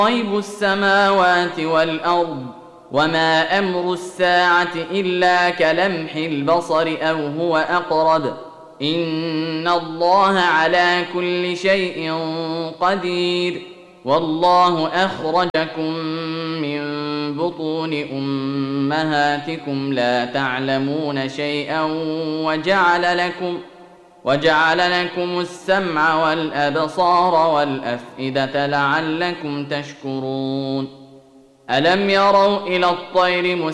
غيب السماوات والأرض وما أمر الساعة إلا كلمح البصر أو هو أقرب إن الله على كل شيء قدير والله أخرجكم من بطون أمهاتكم لا تعلمون شيئا وجعل لكم السمع والأبصار والأفئدة لعلكم تشكرون ألم يروا إلى الطير